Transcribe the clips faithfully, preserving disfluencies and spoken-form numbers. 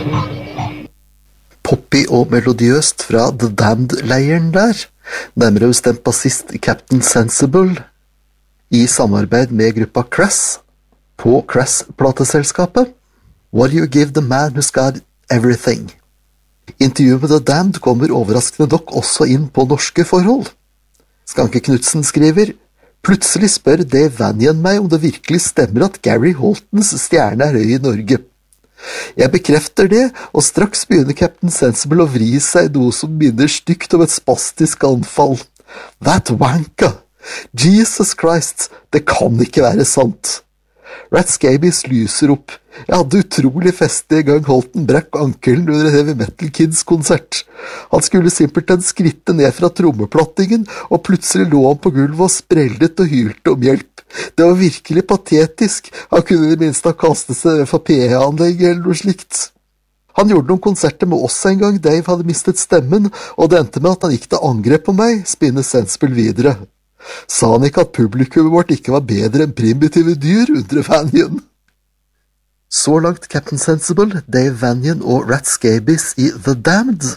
Poppy og melodiøst fra The Damned-leiren der, nærmere bestemt bassist Captain Sensible, i samarbeid med gruppa Crass, på Crass-plateselskapet. What do you give the man who's got everything? Intervjuet med The Damned kommer overraskende nok også inn på norske forhold. Skanke Knudsen skriver: Plutselig spør Dave Vanian meg om det virkelig stemmer at Gary Holtons stjerne er høy i Norge. Jeg bekrefter det, og straks begynner Captain Sensible å vri seg noe som minner stygt om et spastisk anfall. That wanka! Jesus Christ, det kan ikke være sant! Rat Scabies lyser opp. Jeg hadde utrolig feste en gang Holton brakk ankelen under Heavy Metal Kids-konsert. Han skulle simpelthen skritte ned fra trommeplattingen, og plutselig lå han på gulvet og sprellet og hylte om hjelp. Det var virkelig patetisk. Han kunne i det minste ha kastet seg fra P E-anlegget eller noe slikt. Han gjorde noen konserter med oss en gang Dave hadde mistet stemmen, og det endte med at han gikk til angrep på meg, spinner Sensible videre. Sa han ikke at publikummet vårt ikke var bedre enn primitive dyr, undrer Vanian. Så langt Captain Sensible, Dave Vanian og Rat Scabies i The Damned.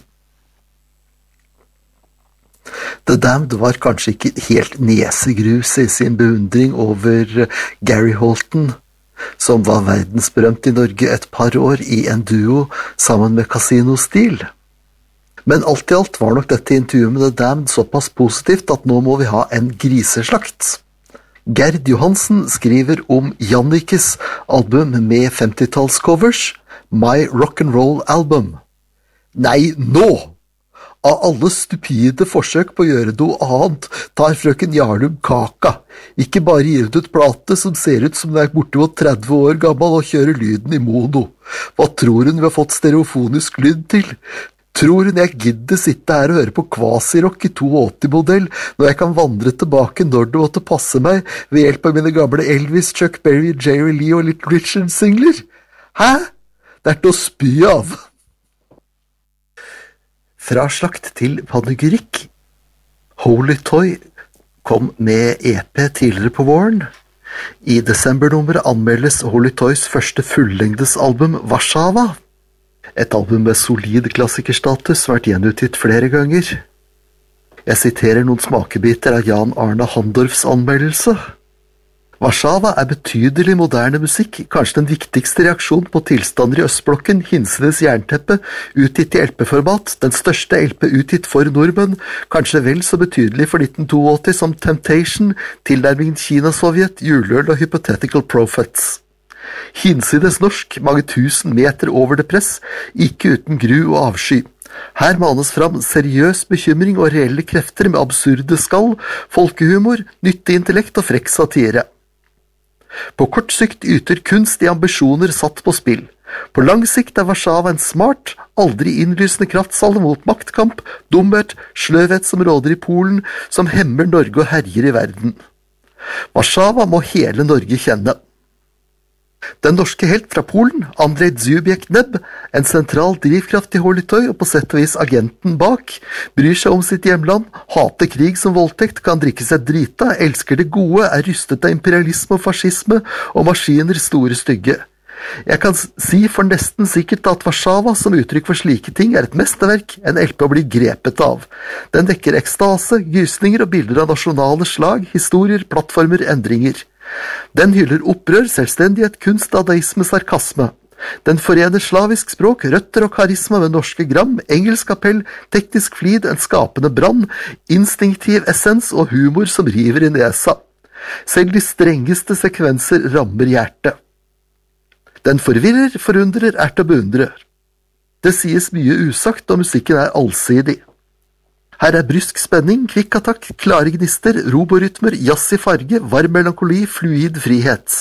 The Damned var kanskje ikke helt nesegrus i sin beundring over Gary Holton, som var verdensberømt i Norge et par år i en duo sammen med Casino Steel. Men alt i alt var nok dette intervjuet med The Damned såpass positivt at nå må vi ha en griseslakt. Gerd Johansen skriver om Jannikes album med femtitalls-covers, My Rock'n'Roll Album. Nei, nå! Av alle stupide forsøk på å gjøre noe annet, tar frøken Jarlum kaka. Ikke bare gir ut plate som ser ut som den er bortimot tretti år gammel og kjører lyden i mono. Hva tror hun vi har fått stereofonisk lyd til? Tror hun jeg gidder sitte her og høre på kvasirock i åttito-modell når jeg kan vandre tilbake når det måtte passe meg ved hjelp av mine gamle Elvis, Chuck Berry, Jerry Lee og Little Richard-singler? Hæ? Det er til å spy av. Fra slakt til panegyrikk. Holy Toy kom med E P tidligere på våren. I desembernummeret anmeldes Holy Toys første fullengdes album Warszawa. Et album med solid klassikerstatus som har vært gjenutgitt flere ganger. Jeg siterer noen smakebiter av Jan Arne Handorfs anmeldelse. Warszawa er betydelig moderne musikk, kanskje den viktigste reaksjon på tilstander i Østblokken, hinsenes jernteppe, utgitt i L P-format, den største L P utgitt for nordmenn, kanskje vel så betydelig for nitten åttito som Temptation, tilnærmingen Kina-Sovjet, Juleøl og Hypothetical Prophets. Hinsides norsk, mange tusen meter over det press, ikke uten gru og avsky. Her manes fram seriøs bekymring og reelle krefter med absurde skall, folkehumor, nyttig intellekt og frekk satire. På kort sikt yter kunst i ambisjoner satt på spill. På lang sikt er Warszawa en smart, aldri innlysende kraftsalve mot maktkamp, dumhet, sløvhet som råder i Polen, som hemmer Norge og herjer i verden. Warszawa må hele Norge kjenne. Den norske helt fra Polen, Andrej Dzubiek-Neb, en sentral drivkraft i Holy Toy og på sett og vis agenten bak, bryr seg om sitt hjemland, hater krig som voldtekt, kan drikke seg drita, elsker det gode, er rystet av imperialisme og fascisme og maskiner store stygge. Jeg kan si for nesten sikkert at Warszawa som uttrykk for slike ting er et mesterverk, en L P å bli grepet av. Den vekker ekstase, gysninger og bilder av nasjonale slag, historier, plattformer, endringer. Den hyller opprør, selvstendighet, kunst, dadaisme, sarkasme. Den forener slavisk språk, røtter og karisma med norske gram, engelsk appell, teknisk flid, en skapende brann, instinktiv essens og humor som river i nesa. Selv de strengeste sekvenser rammer hjertet. Den forvirrer, forundrer, er til å beundre. Det sies mye usagt, og musikken er allsidig. Her er brysk spenning, kvikkatakk, klare gnister, roborytmer, jazz i farge, varm melankoli, fluid frihet.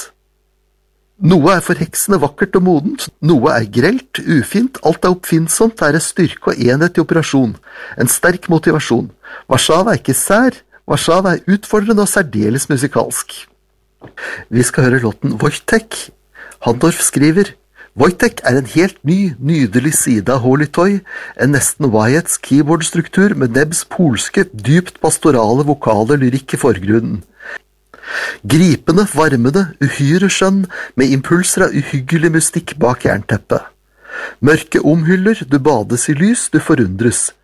Noe er forheksende vakkert og modent, noe er grelt, ufint, alt er oppfinnsomt, her er styrke og enhet i operasjon. En sterk motivasjon. Warszawa er ikke sær, Warszawa er utfordrende og særdeles musikalsk. Vi skal høre låten Wojtek. Handorf skriver: Wojtek er en helt ny, nydelig side av Holy Toy, en nesten Wyatts keyboardstruktur med Nebs polske, dypt pastorale vokale lyrikk i forgrunnen. Gripende, varmende, uhyre skjønn, med impulser av uhyggelig mystikk bak jernteppet. Mørke omhyller, du bades i lys, du forundres.